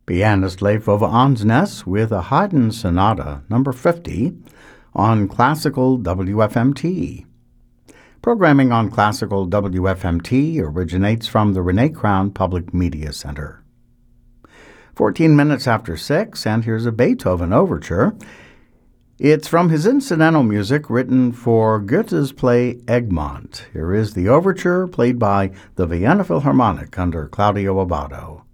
Pianist Leif Ove Ansnes with a Haydn Sonata, number 50, on Classical WFMT. Programming on Classical WFMT originates from the Renee Crown Public Media Center. 14 minutes after 6, and here's a Beethoven overture. It's from his incidental music written for Goethe's play Egmont. Here is the overture played by the Vienna Philharmonic under Claudio Abbado.